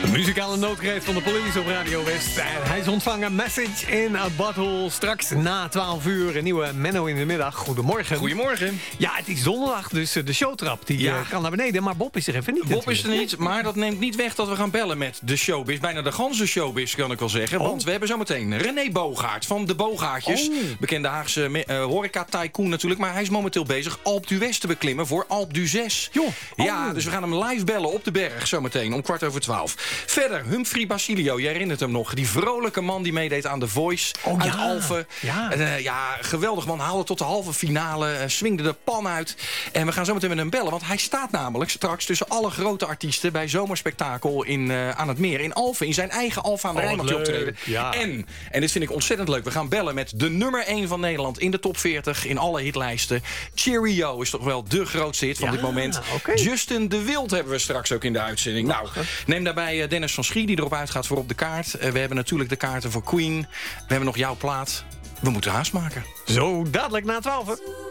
Een muzikale noodkreet van de police op Radio West. En hij is ontvangen. Message in a Bottle. Straks na 12 uur een nieuwe Menno in de middag. Goedemorgen. Goedemorgen. Ja, het is donderdag, dus de showtrap die kan naar beneden. Maar Bob is er even niet. Bob is er niet, maar dat neemt niet weg dat we gaan bellen met de showbiz. Bijna de ganse showbiz, kan ik wel zeggen. Want we hebben zometeen René Bogaert van de Bogaertjes. Bekende Haagse horeca-tycoon natuurlijk. Maar hij is momenteel bezig Alpe d'Huez te beklimmen voor Alpe d'Huez. Ja, dus we gaan hem live bellen op de berg zometeen om 11:15. Verder, Humphrey Basilio, je herinnert hem nog. Die vrolijke man die meedeed aan The Voice uit Alphen. Ja, geweldig man. Haalde tot de halve finale. Swingde de pan uit. En we gaan zo meteen met hem bellen. Want hij staat namelijk straks tussen alle grote artiesten bij Zomerspektakel aan het meer. In Alphen. In zijn eigen Alphen aan de Rijn mag hij optreden. Ja. En dit vind ik ontzettend leuk. We gaan bellen met de nummer 1 van Nederland in de top 40. In alle hitlijsten. Cheerio is toch wel de grootste hit van dit moment. Okay. Justin de Wild hebben we straks ook in de uitzending. Nou, neem daarbij Dennis van Schie die erop uitgaat voor op de kaart. We hebben natuurlijk de kaarten voor Queen. We hebben nog jouw plaat. We moeten haast maken. Zo dadelijk na 12.